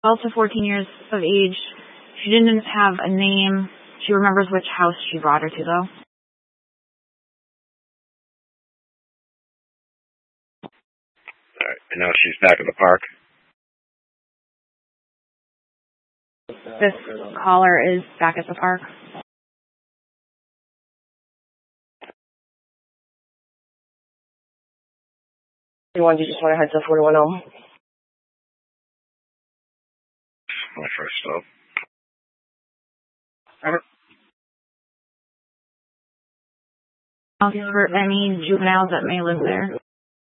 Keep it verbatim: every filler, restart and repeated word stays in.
Also fourteen years of age. She didn't have a name. She remembers which house she brought her to, though. Alright, and now she's back at the park. This caller is back at the park. You want, you just want to head to forty-one Elm? My first stop. I'll give her any juveniles that may live there.